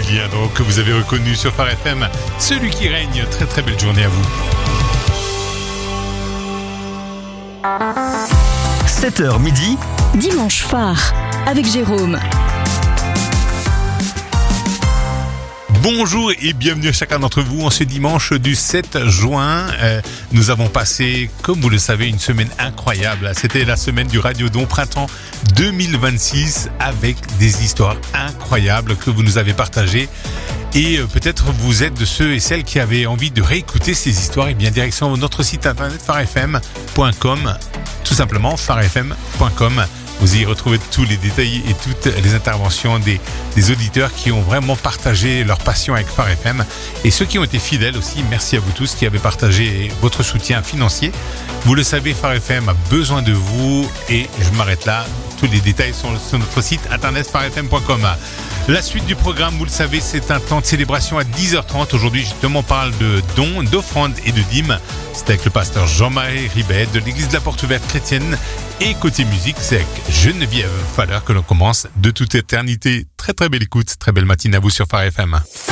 Julien, donc, que vous avez reconnu sur Phare FM, celui qui règne. Très très belle journée à vous. 7h midi, Dimanche Phare avec Jérôme. Bonjour et bienvenue à chacun d'entre vous en ce dimanche du 7 juin. Nous avons passé, comme vous le savez, une semaine incroyable. C'était la semaine du Radiodon Printemps 2026 avec des histoires incroyables que vous nous avez partagées. Et peut-être vous êtes de ceux et celles qui avaient envie de réécouter ces histoires. Et bien, direction notre site internet pharefm.com, tout simplement pharefm.com. Vous y retrouvez tous les détails et toutes les interventions des auditeurs qui ont vraiment partagé leur passion avec Phare FM. Et ceux qui ont été fidèles aussi, merci à vous tous qui avez partagé votre soutien financier. Vous le savez, Phare FM a besoin de vous et je m'arrête là. Tous les détails sont sur notre site internet pharefm.com. La suite du programme, vous le savez, c'est un temps de célébration à 10h30. Aujourd'hui, justement, on parle de dons, d'offrandes et de dîmes. C'est avec le pasteur Jean-Marie Ribet de l'église de la Porte Ouverte Chrétienne. Et côté musique, c'est avec Geneviève Faller que l'on commence de toute éternité. Très très belle écoute, très belle matinée à vous sur Phare FM.